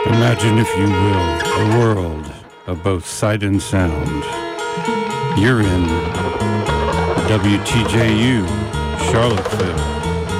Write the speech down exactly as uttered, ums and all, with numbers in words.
Imagine, if you will, a world of both sight and sound. You're in W T J U, Charlottesville.